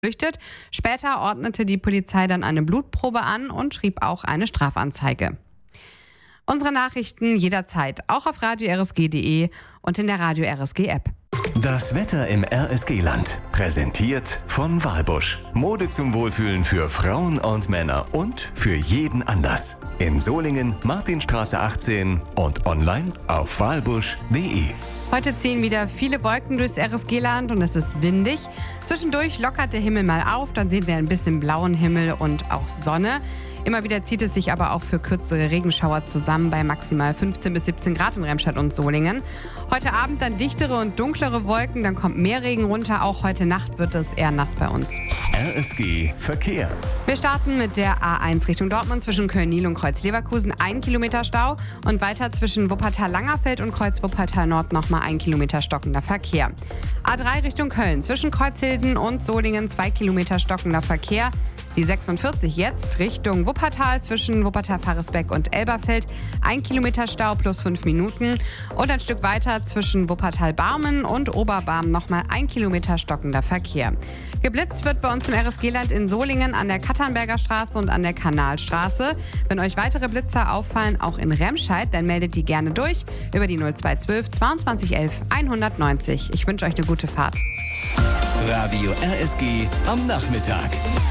geflüchtet. Später ordnete die Polizei dann eine Blutprobe an und schrieb auch eine Strafanzeige. Unsere Nachrichten jederzeit, auch auf radio-rsg.de und in der Radio RSG App. Das Wetter im RSG-Land. Präsentiert von Walbusch. Mode zum Wohlfühlen für Frauen und Männer und für jeden Anlass. In Solingen, Martinstraße 18 und online auf walbusch.de. Heute ziehen wieder viele Wolken durchs RSG-Land und es ist windig. Zwischendurch lockert der Himmel mal auf, dann sehen wir ein bisschen blauen Himmel und auch Sonne. Immer wieder zieht es sich aber auch für kürzere Regenschauer zusammen bei maximal 15 bis 17 Grad in Remscheid und Solingen. Heute Abend dann dichtere und dunklere Wolken, dann kommt mehr Regen runter. Auch heute Nacht wird es eher nass bei uns. RSG Verkehr. Wir starten mit der A1 Richtung Dortmund zwischen Köln-Niel und Kreuz-Leverkusen 1 Kilometer Stau und weiter zwischen Wuppertal-Langerfeld und Kreuz-Wuppertal-Nord nochmal 1 Kilometer stockender Verkehr. A3 Richtung Köln zwischen Kreuzhilden und Solingen 2 Kilometer stockender Verkehr. Die 46 jetzt Richtung Wuppertal zwischen Wuppertal-Faresbeck und Elberfeld 1 Kilometer Stau plus 5 Minuten und ein Stück weiter zwischen Wuppertal-Barmen und Oberbarmen nochmal 1 Kilometer stockender Verkehr. Geblitzt wird bei uns im RSG-Land in Solingen an der Katternberger Straße und an der Kanalstraße. Wenn euch weitere Blitzer auffallen, auch in Remscheid, dann meldet die gerne durch über die 0212 22 11 190. Ich wünsche euch eine gute Fahrt. Radio RSG am Nachmittag.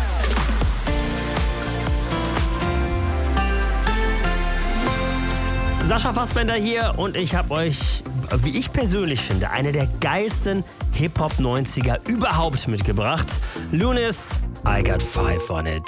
Sascha Fassbender hier und ich habe euch, wie ich persönlich finde, eine der geilsten Hip-Hop-90er überhaupt mitgebracht. Lunis, I Got Five on It.